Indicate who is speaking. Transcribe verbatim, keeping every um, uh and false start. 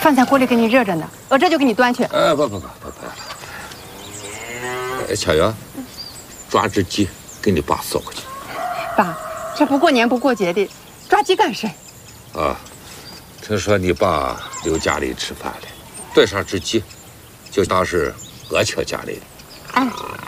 Speaker 1: 饭在锅里给你热着呢，我这就给你端去。
Speaker 2: 哎，不不不不不要了。哎，巧媛，抓只鸡给你爸送过去。
Speaker 1: 爸，这不过年不过节的，抓鸡干甚？
Speaker 2: 啊，听说你爸留家里吃饭了，炖上只鸡，就当是我请家里的。
Speaker 1: 哎。